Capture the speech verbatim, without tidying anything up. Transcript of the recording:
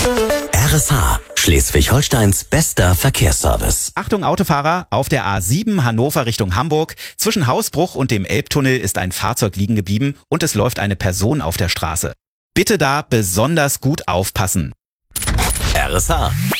R S H, Schleswig-Holsteins bester Verkehrsservice. Achtung Autofahrer, auf der A sieben Hannover Richtung Hamburg. Zwischen Hausbruch und dem Elbtunnel ist ein Fahrzeug liegen geblieben und es läuft eine Person auf der Straße. Bitte da besonders gut aufpassen. R S H.